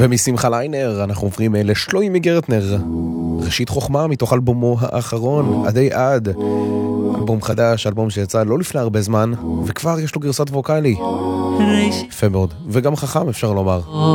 ומשמחה ליינר אנחנו עוברים לשלוימי גרטנר, ראשית חוכמה מתוך אלבומו האחרון, עדי עד, אלבום חדש, אלבום שיצא לא לפני הרבה זמן, וכבר יש לו גרסת ווקלי יפה מאוד, וגם חכם אפשר לומר.